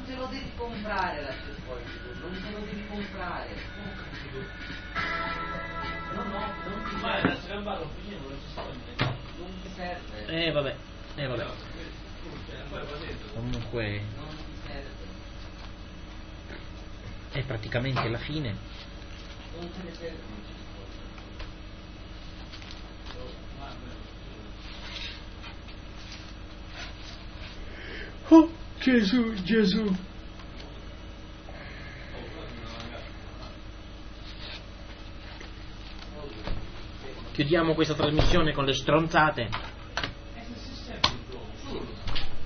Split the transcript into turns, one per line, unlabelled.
te lo devi comprare la checkpoint, non te lo devi comprare. Non ti serve. Non ti serve.
Vabbè. Comunque
Non ti serve.
è praticamente la fine.
Non te ne serve una checkpoint.
Oh, Gesù. Chiudiamo questa trasmissione con le stronzate.